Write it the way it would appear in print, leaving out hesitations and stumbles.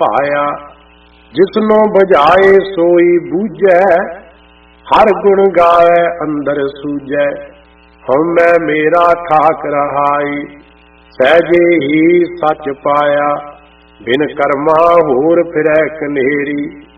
ਭਾਇਆ। ਜਿਸਨੋਂ ਬੁਝਾਏ ਸੋਈ ਬੂਝੈ, ਹਰ ਗੁਣ ਗਾਵੇ ਅੰਦਰ ਸੂਝੈ। ਹਉਮੈ ਮੇਰਾ ਠਾਕ ਰਹਾਈ, ਸਹਿਜੇ ਹੀ ਸੱਚ ਪਾਇਆ। ਬਿਨ ਕਰਮਾ ਹੋਰ ਫਿਰੈ ਕਨੇਰੀ,